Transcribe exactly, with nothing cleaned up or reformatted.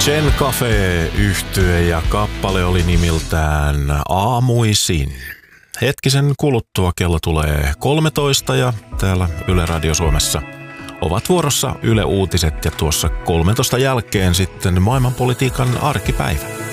Chen Cafe -yhtye ja kappale oli nimiltään Aamuisin. Hetkisen kuluttua kello tulee kolmetoista ja täällä Yle Radio Suomessa ovat vuorossa Yle Uutiset ja tuossa kolmentoista jälkeen sitten maailmanpolitiikan arkipäivä.